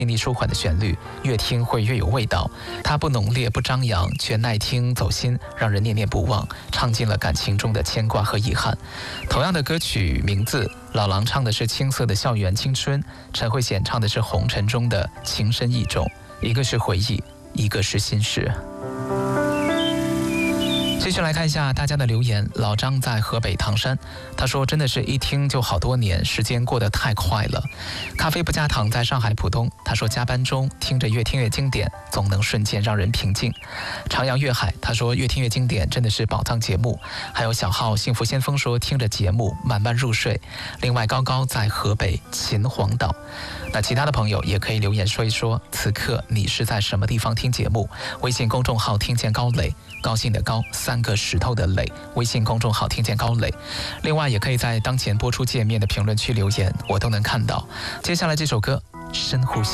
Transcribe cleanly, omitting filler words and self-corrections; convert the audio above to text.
腻舒缓的旋律，越听会越有味道。它不浓烈不张扬，却耐听走心，让人念念不忘，唱尽了感情中的牵挂和遗憾。同样的歌曲名字，老狼唱的是青涩的校园青春，陈慧娴唱的是红尘中的情深意重，一个是回忆，一个是心事。继续来看一下大家的留言。老张在河北唐山，他说真的是一听就好多年，时间过得太快了。咖啡不加糖在上海浦东，他说加班中听着越听越经典，总能瞬间让人平静。徜徉粤海，他说越听越经典真的是宝藏节目。还有小号幸福先锋说听着节目慢慢入睡。另外高高在河北秦皇岛。那其他的朋友也可以留言说一说，此刻你是在什么地方听节目？微信公众号听见高磊，高兴的高，3个石头的磊，微信公众号听见高磊。另外也可以在当前播出界面的评论区留言，我都能看到。接下来这首歌深呼吸。